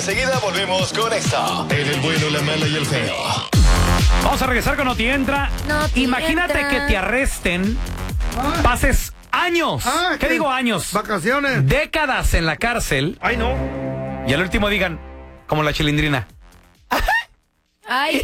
Enseguida volvemos con esto. En el bueno, la mala y el feo. Vamos a regresar con No Te Entra. Imagínate que te arresten, pases años. ¿Qué digo años? Vacaciones. Décadas en la cárcel. Ay, no. Y al último digan, como la Chilindrina. Ay.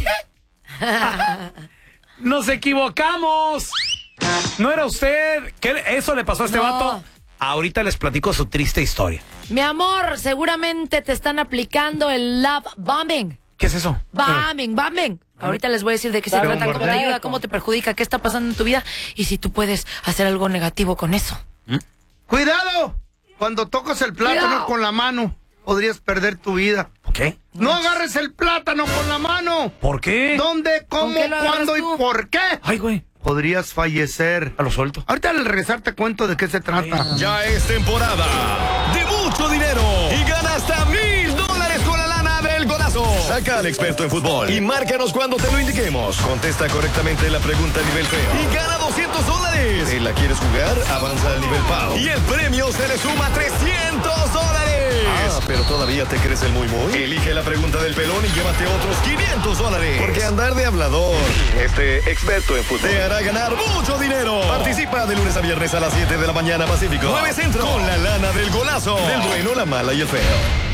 ¡Nos equivocamos! No era usted. ¿Qué? ¿Eso le pasó a este vato? Ahorita les platico su triste historia. Mi amor, seguramente te están aplicando el love bombing. ¿Qué es eso? Bombing. Ahorita les voy a decir de qué se trata, cómo te ayuda, cómo te perjudica, qué está pasando en tu vida y si tú puedes hacer algo negativo con eso. ¡Cuidado! Cuando tocas el plátano con la mano, podrías perder tu vida. ¿Qué? No agarres el plátano con la mano. ¿Por qué? ¿Dónde, cómo, cuándo y por qué? Ay, güey. Podrías fallecer. A lo suelto. Ahorita al regresar te cuento de qué se trata. Ya es temporada de mucho dinero y gana hasta $1,000 con la lana del golazo. Saca al experto en fútbol y márcanos cuando te lo indiquemos. Contesta correctamente la pregunta a nivel feo y gana $200. Si la quieres jugar, avanza al nivel pao y el premio se le suma $300. Pero todavía te crees el muy. Elige la pregunta del pelón y llévate otros $500. Porque andar de hablador, este experto en fútbol, te hará ganar mucho dinero. Participa de lunes a viernes a las 7 de la mañana Pacífico, 9 Centro, con la lana del golazo, del bueno, la mala y el feo.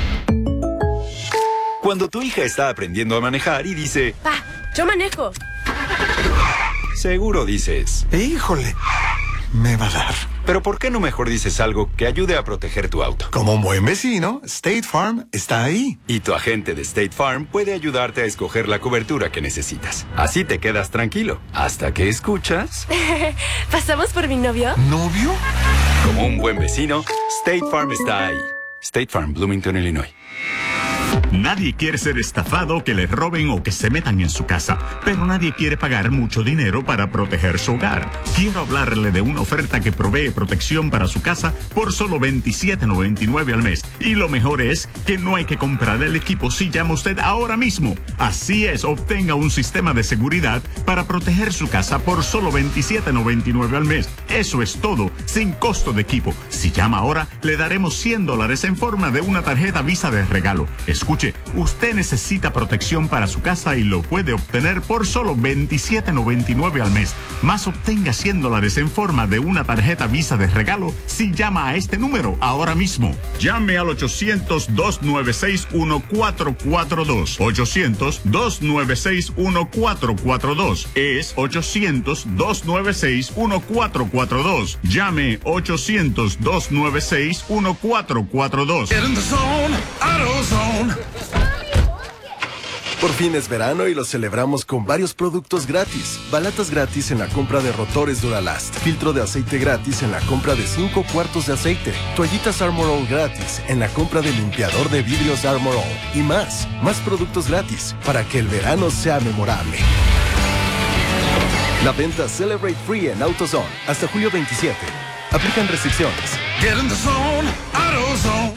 Cuando tu hija está aprendiendo a manejar y dice, Pa, yo manejo. seguro dices, Híjole, me va a dar. pero ¿por qué no mejor dices algo que ayude a proteger tu auto? Como un buen vecino, State Farm está ahí. Y tu agente de State Farm puede ayudarte a escoger la cobertura que necesitas. Así te quedas tranquilo, hasta que escuchas... ¿Pasamos por mi novio? ¿Novio? Como un buen vecino, State Farm está ahí. State Farm, Bloomington, Illinois. Nadie quiere ser estafado, que le roben o que se metan en su casa, pero nadie quiere pagar mucho dinero para proteger su hogar. Quiero hablarle de una oferta que provee protección para su casa por solo $27.99 al mes. Y lo mejor es que no hay que comprar el equipo si llama usted ahora mismo. Así es, obtenga un sistema de seguridad para proteger su casa por solo $27.99 al mes. Eso es todo, sin costo de equipo. Si llama ahora, le daremos $100 en forma de una tarjeta Visa de regalo. Escuche, usted necesita protección para su casa y lo puede obtener por solo $27.99 al mes. Más obtenga $100 en forma de una tarjeta Visa de regalo si llama a este número ahora mismo. Llame al 800-296-1442. 800-296-1442. Es 800-296-1442. Llame 800-296-1442. Get in the zone, AutoZone. Por fin es verano y lo celebramos con varios productos gratis. Balatas gratis en la compra de rotores Duralast. Filtro de aceite gratis en la compra de 5 cuartos de aceite. Toallitas Armor All gratis en la compra de limpiador de vidrios Armor All. Y más productos gratis para que el verano sea memorable. La venta Celebrate Free en AutoZone hasta julio 27. Aplican restricciones. Get in the zone, AutoZone.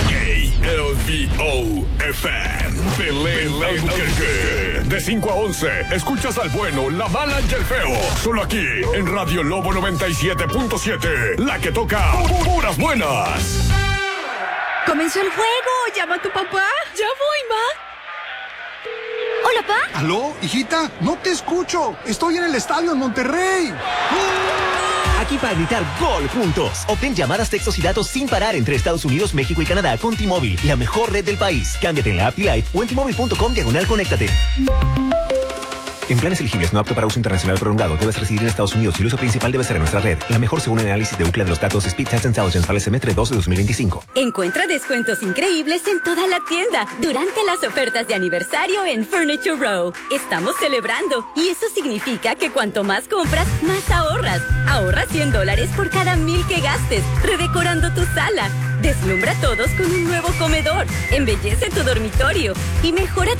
KLVO-FM Belén Albuquerque. De 5 a 11, escuchas al bueno, la mala y el feo. Solo aquí, en Radio Lobo 97.7. La que toca puras buenas. ¡Comenzó el juego! ¡Llama a tu papá! ¡Ya voy, ma! ¿Hola, pa? ¿Aló, hijita? No te escucho. Estoy en el estadio en Monterrey. Aquí para gritar gol juntos. Obtén llamadas, textos y datos sin parar entre Estados Unidos, México y Canadá con T-Mobile, la mejor red del país. Cámbiate en la app T-Life o en T-Mobile.com/conéctate. En planes elegibles no apto para uso internacional prolongado, debes residir en Estados Unidos y el uso principal debe ser en nuestra red. La mejor según el análisis de Ookla de los datos Speed Test Intelligence para el semestre 2 de 2025. Encuentra descuentos increíbles en toda la tienda durante las ofertas de aniversario en Furniture Row. Estamos celebrando y eso significa que cuanto más compras, más ahorras. Ahorra $100 por cada 1,000 que gastes, redecorando tu sala. Deslumbra a todos con un nuevo comedor, embellece tu dormitorio y mejora